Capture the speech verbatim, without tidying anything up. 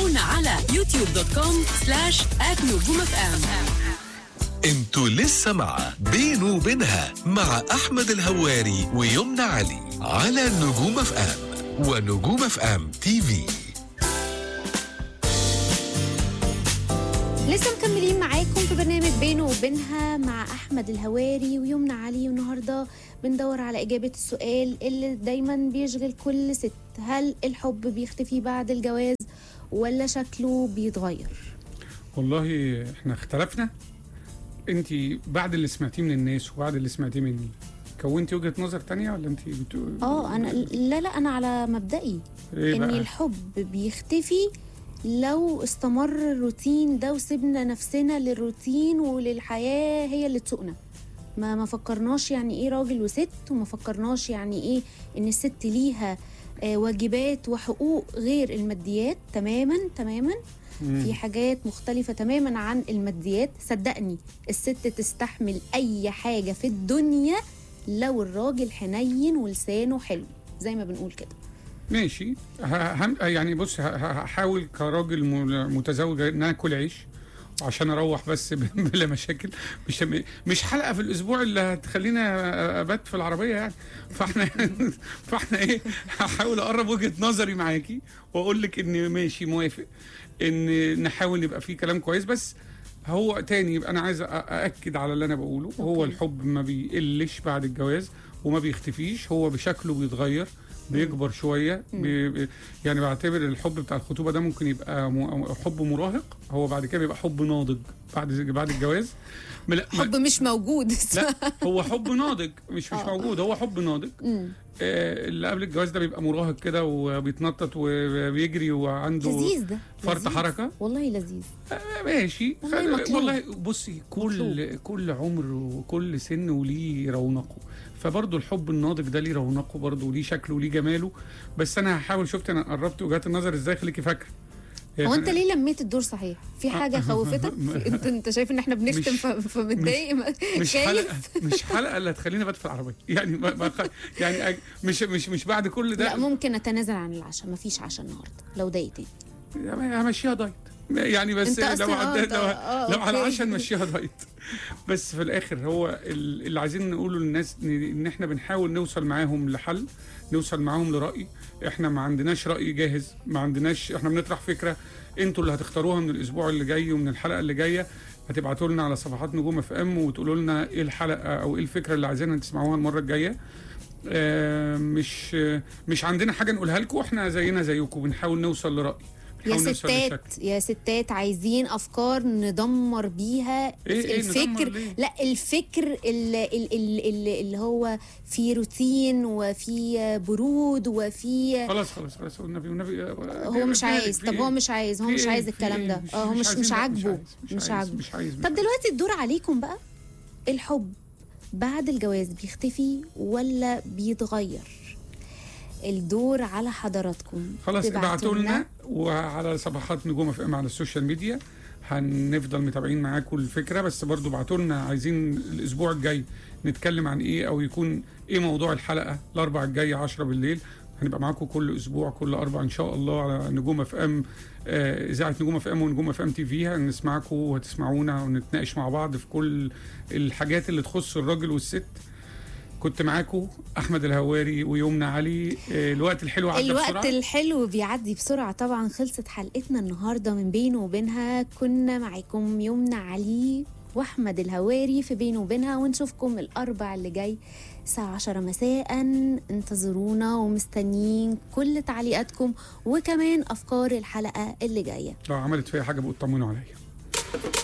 تابعونا على يوتيوب دوت كوم سلاش آت نجوم اف ام. انتوا لسه مع بينه وبينها مع احمد الهواري ويمنى علي على نجوم اف ام ونجوم اف ام تي في. لسه مكملين معاكم في برنامج بينه وبينها مع احمد الهواري ويمنى علي، والنهارده بندور على اجابه السؤال اللي دايما بيشغل كل ست: هل الحب بيختفي بعد الجواز ولا شكله بيتغير؟ والله احنا اختلفنا. انت بعد اللي سمعتيه من الناس وبعد اللي سمعتيه مني كونتي وجهة نظر تانية ولا انت بتقول؟ اه انا لا لا انا على مبدئي إيه ان بقى؟ الحب بيختفي لو استمر الروتين ده وسيبنا نفسنا للروتين وللحياة هي اللي تسوقنا. ما ما فكرناش يعني ايه راجل وست، وما فكرناش يعني ايه ان الست ليها آه واجبات وحقوق غير الماديات تماما تماما. مم. في حاجات مختلفة تماما عن الماديات. صدقني الست تستحمل اي حاجة في الدنيا لو الراجل حنين ولسانه حلو زي ما بنقول كده. ماشي. هم يعني بص، هحاول كراجل متزوج ان انا اكل عيش عشان اروح بس بلا مشاكل. مش مش حلقه في الاسبوع اللي هتخلينا ابات في العربيه يعني. فاحنا فاحنا ايه، هحاول اقرب وجهه نظري معاكي واقول لك ان ماشي موافق ان نحاول يبقى فيه كلام كويس. بس هو تاني يبقى انا عايز ااكد على اللي انا بقوله. هو الحب ما بيقلش بعد الجواز وما بيختفيش، هو بشكله بيتغير بيكبر شويه. بي يعني بعتبر الحب بتاع الخطوبه ده ممكن يبقى حب مراهق، هو بعد كده بيبقى حب ناضج بعد بعد الجواز. حب مش موجود. لا هو حب ناضج مش مش موجود، هو حب ناضج. آه اللي قبل الجواز ده بيبقى مراهق كده وبيتنطط وبيجري وعنده لذيذ ده فرط لذيذ. والله والله لذيذ. آه ماشي والله, والله بصي كل مطلوب. كل عمر وكل سن وليه رونقه. فبرضه الحب الناضج ده ليه رونقه برضه وليه شكله وليه جماله. بس انا هحاول، شفت انا قربت وجهات النظر ازاي، خليكي فاكره. هو انت ليه لميت الدور صحيح؟ في حاجه خوفتك؟ انت انت شايف ان احنا بنختم فمتضايق؟ مش حلقه مش حلقه اللي هتخليني ابات في العربيه يعني. ما ما يعني مش مش مش بعد كل ده. لا ممكن اتنازل عن العشاء، مفيش عشاء النهارده لو ضايقتني. همشيها دايت يعني. بس لو عدت لو, آه لو على العشاء نمشيها دايت. بس في الاخر هو اللي عايزين نقوله للناس ان احنا بنحاول نوصل معاهم لحل، نوصل معاهم لرأي. احنا ما عندناش رأي جاهز، ما عندناش، احنا بنطرح فكرة انتوا اللي هتختاروها من الاسبوع اللي جاي ومن الحلقة اللي جاية. هتبعتوا لنا على صفحات نجوم اف ام وتقولوا لنا ايه الحلقة او ايه الفكرة اللي عايزينها تسمعوها المرة الجاية. آه مش مش عندنا حاجة نقولها لكم، احنا زينا زيكم بنحاول نوصل لرأي. يا ستات يا ستات عايزين افكار ندمر بيها إيه إيه الفكر. لا الفكر اللي, اللي, اللي هو في روتين وفي برود وفي خلاص خلاص خلاص والنبي والنبي. هو مش عايز. طب هو مش عايز هو مش عايز الكلام ده. اه هو مش مش عاجبه مش عاجبه. طب دلوقتي الدور عليكم بقى. الحب بعد الجواز بيختفي ولا بيتغير؟ الدور على حضراتكم. خلاص ابعتوا لنا وعلى صفحات نجوم اف ام على السوشيال ميديا. هنفضل متابعين معاكم الفكره. بس برضو ابعتوا لنا عايزين الاسبوع الجاي نتكلم عن ايه او يكون ايه موضوع الحلقه. الاربع الجاي عشرة بالليل هنبقى معاكم كل اسبوع كل اربع ان شاء الله على نجوم اف ام، اذاعه نجوم اف ام ونجوم اف ام تي في. هنسمعكم وهتسمعونا ونتناقش مع بعض في كل الحاجات اللي تخص الراجل والست. كنت معاكم احمد الهواري ويمنى علي. الوقت الحلو عدى الوقت بسرعه. الوقت الحلو بيعدي بسرعه طبعا. خلصت حلقتنا النهارده من بينه وبينها. كنا معاكم يمنى علي واحمد الهواري في بينه وبينها، ونشوفكم الاربع اللي جاي الساعه عشرة مساء. انتظرونا ومستنيين كل تعليقاتكم وكمان افكار الحلقه اللي جايه. لو عملت فيها حاجه بقوا اطمنوا عليا.